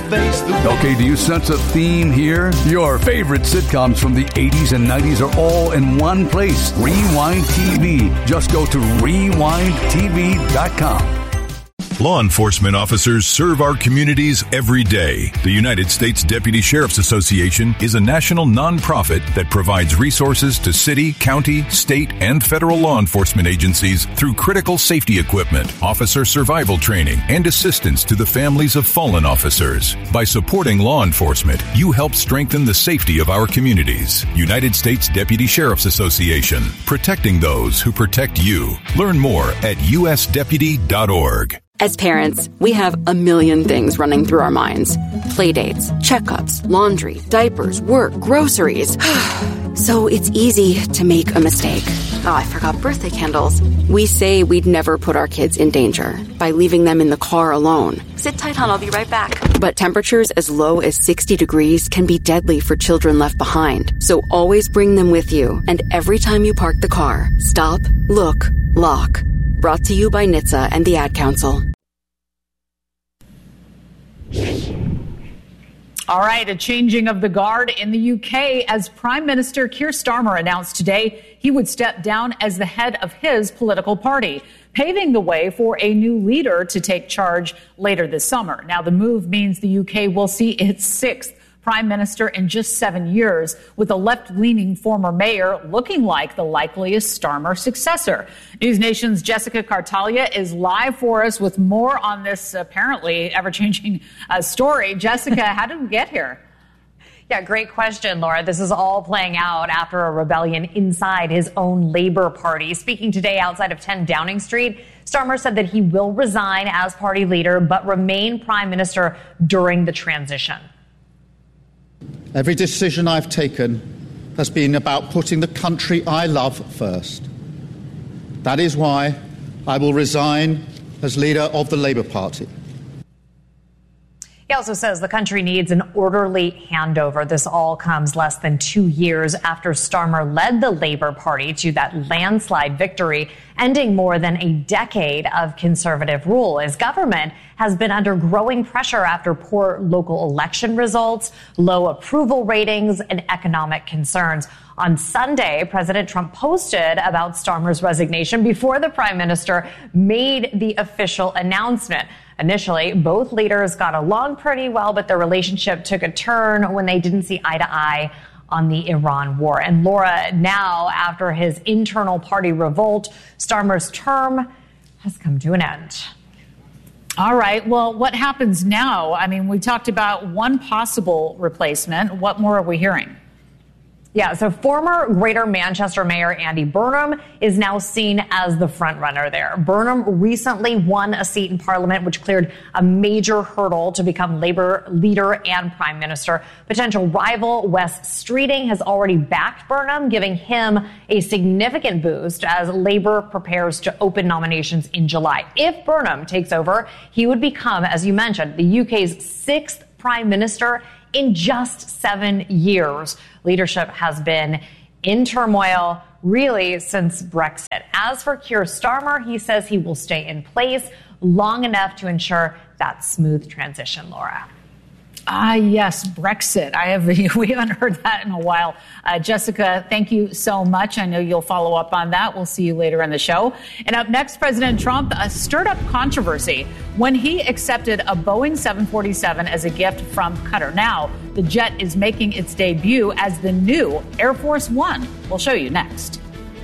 face the wind. Okay, do you sense a theme here? Your favorite sitcoms from the 80s and 90s are all in one place. Rewind TV. Just go to rewindtv.com. Law enforcement officers serve our communities every day. The United States Deputy Sheriff's Association is a national nonprofit that provides resources to city, county, state, and federal law enforcement agencies through critical safety equipment, officer survival training, and assistance to the families of fallen officers. By supporting law enforcement, you help strengthen the safety of our communities. United States Deputy Sheriff's Association, protecting those who protect you. Learn more at usdeputy.org. As parents, we have a million things running through our minds. Playdates, checkups, laundry, diapers, work, groceries. So it's easy to make a mistake. Oh, I forgot birthday candles. We say we'd never put our kids in danger by leaving them in the car alone. Sit tight, hon, I'll be right back. But temperatures as low as 60 degrees can be deadly for children left behind. So always bring them with you. And every time you park the car, stop, look, lock. Brought to you by NHTSA and the Ad Council. All right, a changing of the guard in the UK as Prime Minister Keir Starmer announced today he would step down as the head of his political party, paving the way for a new leader to take charge later this summer. Now, the move means the UK will see its sixth Prime Minister in just 7 years, with a left-leaning former mayor looking like the likeliest Starmer successor. News Nation's Jessica Cartalia is live for us with more on this apparently ever-changing story. Jessica, how did we get here? Yeah, great question, Laura. This is all playing out after a rebellion inside his own Labour Party. Speaking today outside of 10 Downing Street, Starmer said that he will resign as party leader but remain Prime Minister during the transition. Every decision I've taken has been about putting the country I love first. That is why I will resign as leader of the Labour Party. He also says the country needs an orderly handover. This all comes less than 2 years after Starmer led the Labour Party to that landslide victory, ending more than a decade of Conservative rule. His government has been under growing pressure after poor local election results, low approval ratings, and economic concerns. On Sunday, President Trump posted about Starmer's resignation before the prime minister made the official announcement. Initially, both leaders got along pretty well, but their relationship took a turn when they didn't see eye to eye on the Iran war. And Laura, now, after his internal party revolt, Starmer's term has come to an end. All right. Well, what happens now? I mean, we talked about one possible replacement. What more are we hearing? Yeah, so former Greater Manchester Mayor Andy Burnham is now seen as the front runner there. Burnham recently won a seat in Parliament, which cleared a major hurdle to become Labour leader and Prime Minister. Potential rival Wes Streeting has already backed Burnham, giving him a significant boost as Labour prepares to open nominations in July. If Burnham takes over, he would become, as you mentioned, the UK's sixth Prime Minister in just 7 years. Leadership has been in turmoil really since Brexit. As for Keir Starmer, he says he will stay in place long enough to ensure that smooth transition, Laura. Ah, yes, Brexit. We haven't heard that in a while. Jessica, thank you so much. I know you'll follow up on that. We'll see you later in the show. And up next, President Trump stirred up controversy when he accepted a Boeing 747 as a gift from Qatar. Now, the jet is making its debut as the new Air Force One. We'll show you next.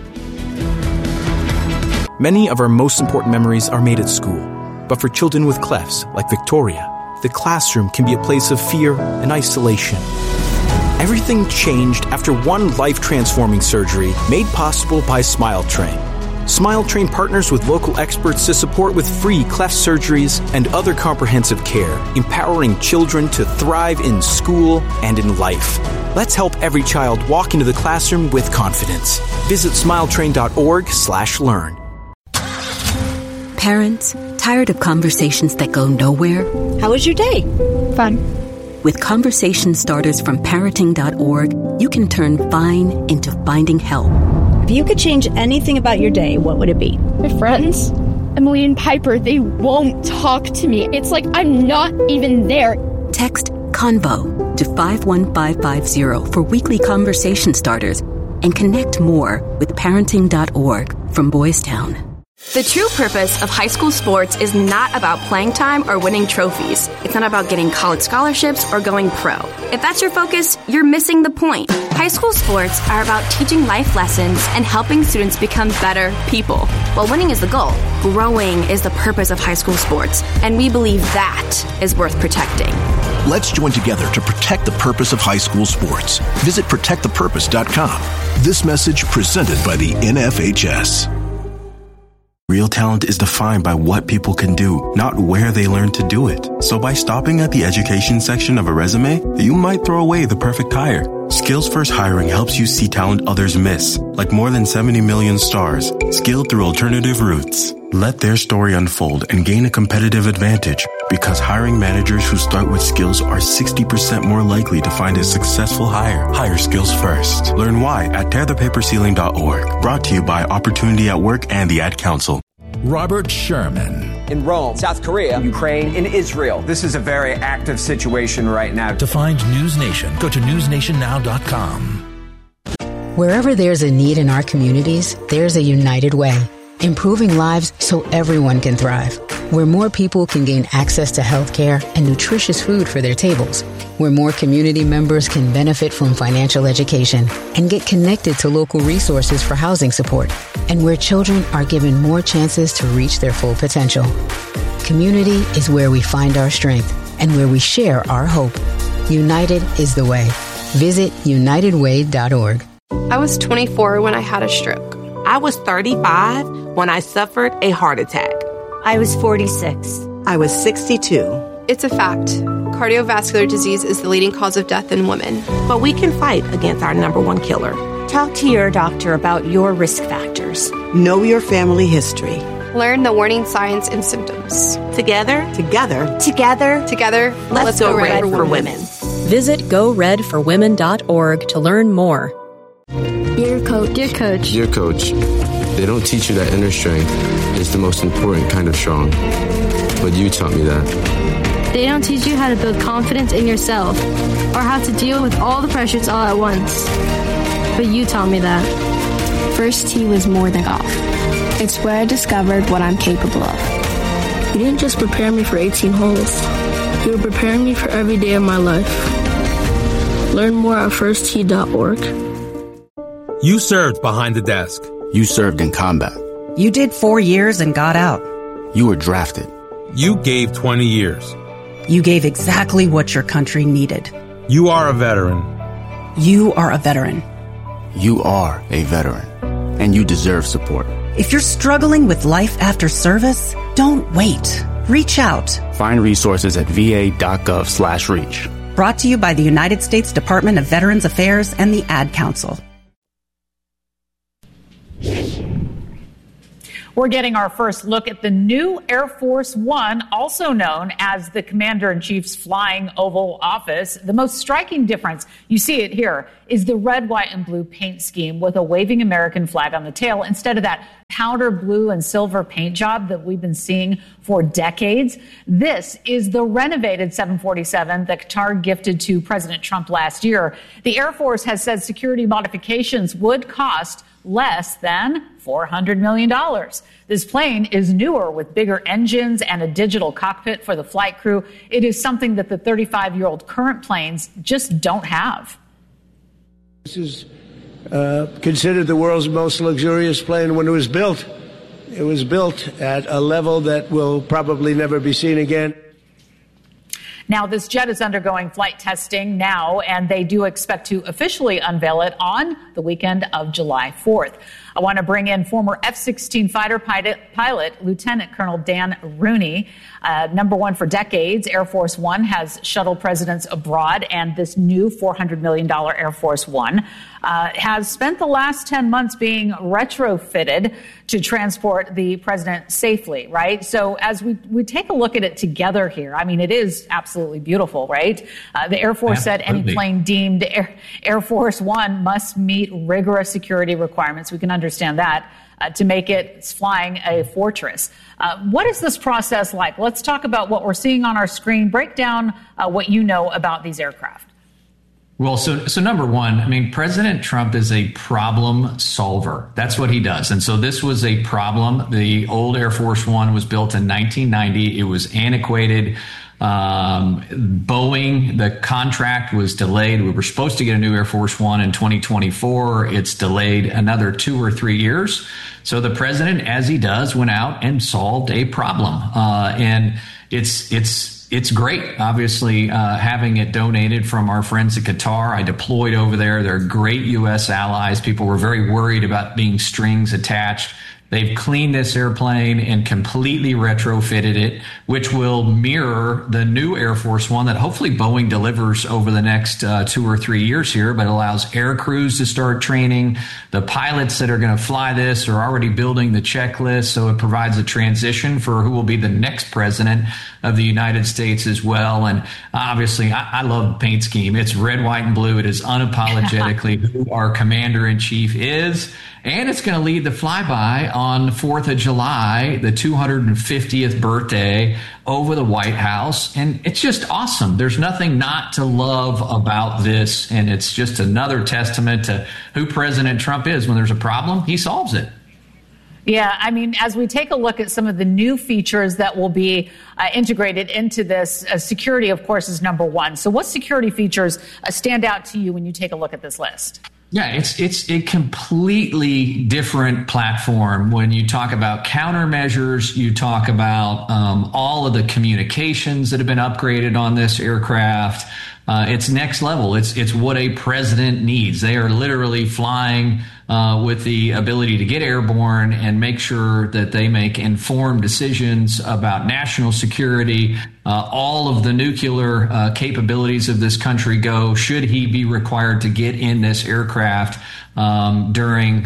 Many of our most important memories are made at school. But for children with clefts, like Victoria, the classroom can be a place of fear and isolation. Everything changed after one life-transforming surgery made possible by SmileTrain. SmileTrain partners with local experts to support with free cleft surgeries and other comprehensive care, empowering children to thrive in school and in life. Let's help every child walk into the classroom with confidence. Visit smiletrain.org/learn. Parents, tired of conversations that go nowhere? How was your day? Fun. With conversation starters from parenting.org, you can turn fine into finding help. If you could change anything about your day, what would it be? My friends, Emily and Piper, they won't talk to me. It's like I'm not even there. Text CONVO to 51550 for weekly conversation starters and connect more with parenting.org from Boys Town. The true purpose of high school sports is not about playing time or winning trophies. It's not about getting college scholarships or going pro. If that's your focus, you're missing the point. High school sports are about teaching life lessons and helping students become better people. While winning is the goal, growing is the purpose of high school sports, and we believe that is worth protecting. Let's join together to protect the purpose of high school sports. Visit protectthepurpose.com. This message presented by the NFHS. Real talent is defined by what people can do, not where they learn to do it. So by stopping at the education section of a resume, you might throw away the perfect hire. Skills First Hiring helps you see talent others miss, like more than 70 million stars, skilled through alternative routes. Let their story unfold and gain a competitive advantage, because hiring managers who start with skills are 60% more likely to find a successful hire. Hire skills first. Learn why at tearthepaperceiling.org. Brought to you by Opportunity at Work and the Ad Council. Robert Sherman. In Rome, South Korea, Ukraine, and Israel. This is a very active situation right now. To find News Nation, go to newsnationnow.com. Wherever there's a need in our communities, there's a United Way. Improving lives so everyone can thrive. Where more people can gain access to health care and nutritious food for their tables. Where more community members can benefit from financial education and get connected to local resources for housing support. And where children are given more chances to reach their full potential. Community is where we find our strength and where we share our hope. United is the way. Visit unitedway.org. I was 24 when I had a stroke. I was 35 when I suffered a heart attack. I was 46. I was 62. It's a fact. Cardiovascular disease is the leading cause of death in women. But we can fight against our number one killer. Talk to your doctor about your risk factors. Know your family history. Learn the warning signs and symptoms. Together, let's go red for women. Visit goredforwomen.org to learn more. Dear Coach. They don't teach you that inner strength is the most important kind of strong. But you taught me that. They don't teach you how to build confidence in yourself or how to deal with all the pressures all at once. But you taught me that. First tee was more than golf. It's where I discovered what I'm capable of. You didn't just prepare me for 18 holes. You were preparing me for every day of my life. Learn more at firsttee.org. You served behind the desk. You served in combat. You did 4 years and got out. You were drafted. You gave 20 years. You gave exactly what your country needed. You are a veteran. You are a veteran. You are a veteran, and you deserve support. If you're struggling with life after service, don't wait. Reach out. Find resources at va.gov/reach. Brought to you by the United States Department of Veterans Affairs and the Ad Council. We're getting our first look at the new Air Force One, also known as the Commander-in-Chief's Flying Oval Office. The most striking difference, you see it here, is the red, white, and blue paint scheme with a waving American flag on the tail instead of that powder blue and silver paint job that we've been seeing for decades. This is the renovated 747 that Qatar gifted to President Trump last year. The Air Force has said security modifications would cost less than $400 million. This plane is newer with bigger engines and a digital cockpit for the flight crew. It is something that the 35-year-old current planes just don't have. This is considered the world's most luxurious plane when it was built. It was built at a level that will probably never be seen again. Now, this jet is undergoing flight testing now, and they do expect to officially unveil it on the weekend of July 4th. I want to bring in former F-16 fighter pilot Lieutenant Colonel Dan Rooney. Number one for decades, Air Force One has shuttled presidents abroad, and this new $400 million Air Force One has spent the last 10 months being retrofitted to transport the president safely, right? So as we take a look at it together here, I mean, it is absolutely beautiful, right? The Air Force said any plane deemed Air Force One must meet rigorous security requirements. We can understand understand that, to make it flying a fortress. What is this process like? Let's talk about what we're seeing on our screen. Break down what you know about these aircraft. Well, so number one, I mean, President Trump is a problem solver. That's what he does. And so this was a problem. The old Air Force One was built in 1990. It was antiquated. Boeing, the contract was delayed. We were supposed to get a new Air Force One in 2024. It's delayed another 2 or 3 years. So the president, as he does, went out and solved a problem. And it's great, obviously, having it donated from our friends at Qatar. I deployed over there. They're great U.S. allies. People were very worried about being strings attached. They've cleaned this airplane and completely retrofitted it, which will mirror the new Air Force One that hopefully Boeing delivers over the next 2 or 3 years here, but allows air crews to start training. The pilots that are going to fly this are already building the checklist, so it provides a transition for who will be the next president of the United States as well. And obviously, I love the paint scheme. It's red, white, and blue. It is unapologetically who our commander-in-chief is. And it's going to lead the flyby on the 4th of July, the 250th birthday, over the White House. And it's just awesome. There's nothing not to love about this. And it's just another testament to who President Trump is. When there's a problem, he solves it. Yeah, I mean, as we take a look at some of the new features that will be integrated into this, security, of course, is number one. So what security features stand out to you when you take a look at this list? Yeah, it's a completely different platform. When you talk about countermeasures, you talk about all of the communications that have been upgraded on this aircraft. It's next level. It's what a president needs. They are literally flying with the ability to get airborne and make sure that they make informed decisions about national security. All of the nuclear capabilities of this country go, should he be required to get in this aircraft during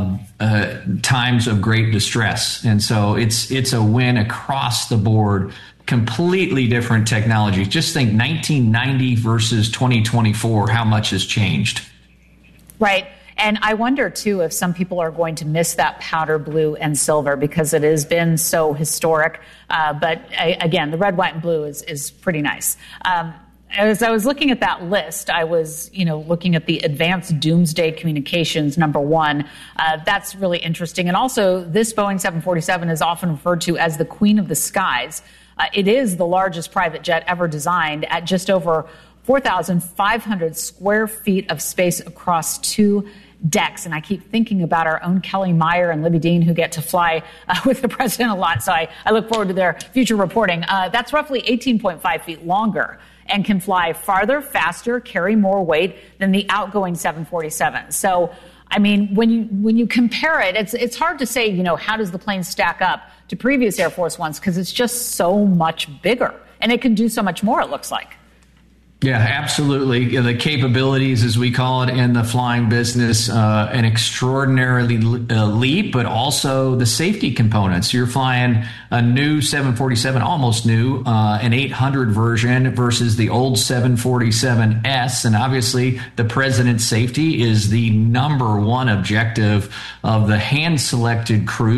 times of great distress. And so it's a win across the board. Completely different technology. Just think 1990 versus 2024, how much has changed. Right. And I wonder, too, if some people are going to miss that powder blue and silver because it has been so historic. But again, the red, white, and blue is pretty nice. As I was looking at that list, I was, looking at the Advanced Doomsday Communications number one. That's really interesting. And also, this Boeing 747 is often referred to as the Queen of the Skies. It is the largest private jet ever designed at just over 4,500 square feet of space across 2 decks. And I keep thinking about our own Kelly Meyer and Libby Dean, who get to fly with the president a lot. So I look forward to their future reporting. That's roughly 18.5 feet longer and can fly farther, faster, carry more weight than the outgoing 747. So, I mean, when you compare it, it's hard to say, how does the plane stack up to previous Air Force Ones, because it's just so much bigger and it can do so much more, it looks like. Yeah, absolutely. The capabilities, as we call it in the flying business, an extraordinarily leap, but also the safety components. You're flying a new 747, almost new, an 800 version versus the old 747S. And obviously, the president's safety is the number one objective of the hand-selected crew